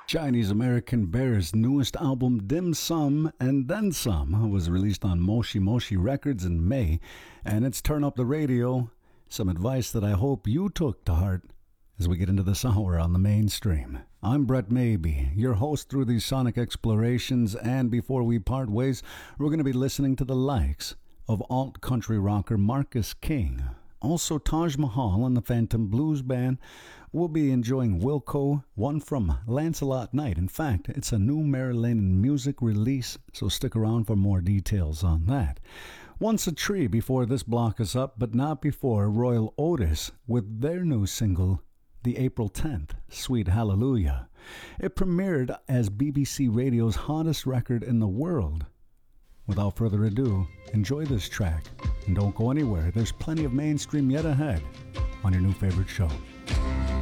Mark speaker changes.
Speaker 1: Chinese American Bear's newest album, Dim Sum and Then Some, was released on Moshi Moshi Records in May, and it's Turn Up the Radio. Some advice that I hope you took to heart as we get into this hour on the mainstream. I'm Brett Maybe, your host through these sonic explorations, and before we part ways, we're going to be listening to the likes of alt country rocker Marcus King. Also, Taj Mahal and the Phantom Blues Band. We'll be enjoying Wilco, one from Lancelot Knight. In fact, it's a new Maryland music release, so stick around for more details on that. Once a Tree before this block is up, but not before Royal Otis with their new single, the April 10th, Sweet Hallelujah. It premiered as BBC Radio's hottest record in the world. Without further ado, enjoy this track and don't go anywhere. There's plenty of mainstream yet ahead on your new favorite show.